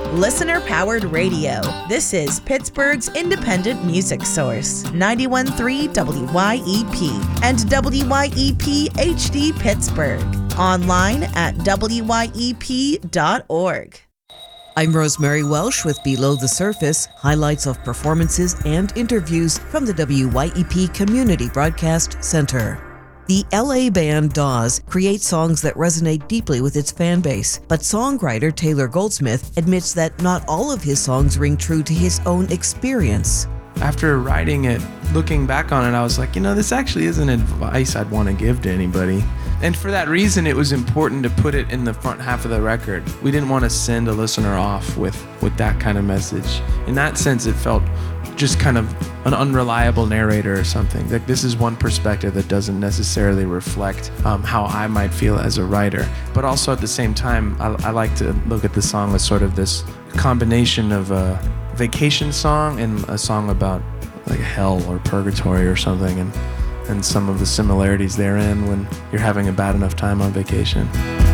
Listener-powered radio. This is Pittsburgh's independent music source, 91.3 WYEP and WYEP HD Pittsburgh. Online at wyep.org. I'm Rosemary Welsh with Below the Surface, highlights of performances and interviews from the WYEP Community Broadcast Center. The LA band Dawes creates songs that resonate deeply with its fan base, but songwriter Taylor Goldsmith admits that not all of his songs ring true to his own experience. After writing it, looking back on it, I was like, this actually isn't advice I'd want to give to anybody. And for that reason, it was important to put it in the front half of the record. We didn't want to send a listener off with that kind of message. In that sense, it felt just kind of an unreliable narrator or something. Like, this is one perspective that doesn't necessarily reflect how I might feel as a writer. But also at the same time, I like to look at the song as sort of this combination of a vacation song and a song about like hell or purgatory or something, and some of the similarities therein when you're having a bad enough time on vacation.